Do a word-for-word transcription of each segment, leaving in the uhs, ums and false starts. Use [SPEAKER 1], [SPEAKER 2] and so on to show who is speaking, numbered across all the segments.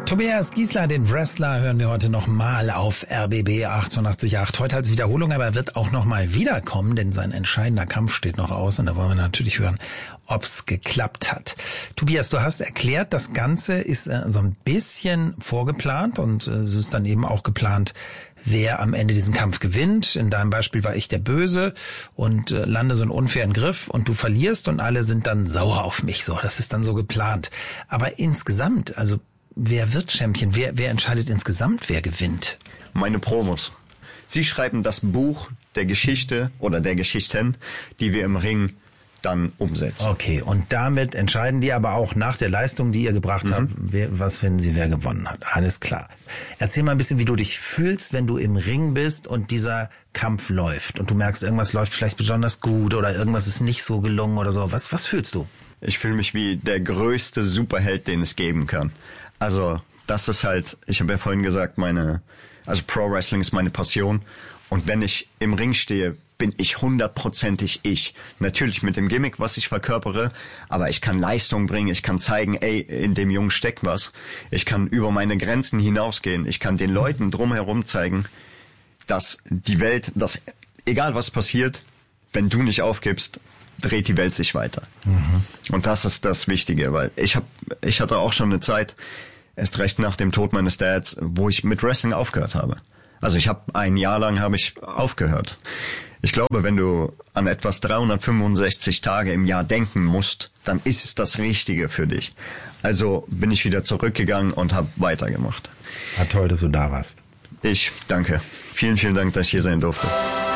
[SPEAKER 1] Tobias Gießler, den Wrestler, hören wir heute nochmal auf R B B achtundachtzig Komma acht. Heute als Wiederholung, aber er wird auch nochmal wiederkommen, denn sein entscheidender Kampf steht noch aus und da wollen wir natürlich hören, ob's geklappt hat. Tobias, du hast erklärt, das Ganze ist äh, so ein bisschen vorgeplant und äh, es ist dann eben auch geplant, wer am Ende diesen Kampf gewinnt. In deinem Beispiel war ich der Böse und äh, lande so einen unfairen Griff und du verlierst und alle sind dann sauer auf mich. So, das ist dann so geplant. Aber insgesamt, also wer wird Champion? Wer, wer entscheidet insgesamt, wer gewinnt?
[SPEAKER 2] Meine Promos. Sie schreiben das Buch der Geschichte oder der Geschichten, die wir im Ring dann umsetzen.
[SPEAKER 1] Okay, und damit entscheiden die aber auch nach der Leistung, die ihr gebracht mhm. habt, wer, was finden sie, wer gewonnen hat. Alles klar. Erzähl mal ein bisschen, wie du dich fühlst, wenn du im Ring bist und dieser Kampf läuft und du merkst, irgendwas läuft vielleicht besonders gut oder irgendwas ist nicht so gelungen oder so. Was, was fühlst du?
[SPEAKER 2] Ich fühle mich wie der größte Superheld, den es geben kann. Also das ist halt, ich habe ja vorhin gesagt, meine, also Pro Wrestling ist meine Passion und wenn ich im Ring stehe, bin ich hundertprozentig ich. Natürlich mit dem Gimmick, was ich verkörpere, aber ich kann Leistung bringen, ich kann zeigen, ey, in dem Jungen steckt was. Ich kann über meine Grenzen hinausgehen, ich kann den Leuten drumherum zeigen, dass die Welt, dass egal was passiert, wenn du nicht aufgibst, dreht die Welt sich weiter. Mhm. Und das ist das Wichtige, weil ich hab, ich hatte auch schon eine Zeit, erst recht nach dem Tod meines Dads, wo ich mit Wrestling aufgehört habe. Also ich habe ein Jahr lang habe ich aufgehört. Ich glaube, wenn du an etwas dreihundertfünfundsechzig Tage im Jahr denken musst, dann ist es das Richtige für dich. Also bin ich wieder zurückgegangen und habe weitergemacht.
[SPEAKER 1] War toll, dass du da warst.
[SPEAKER 2] Ich danke. Vielen, vielen Dank, dass ich hier sein durfte.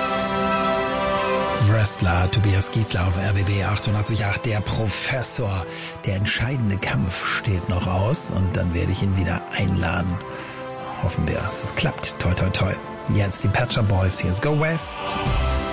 [SPEAKER 1] Wrestler Tobias Gießler auf R B B achtundachtzig Komma acht, der Professor. Der entscheidende Kampf steht noch aus und dann werde ich ihn wieder einladen. Hoffen wir, dass es klappt. Toi, toi, toi. Jetzt die Patcher Boys. Here's Go West.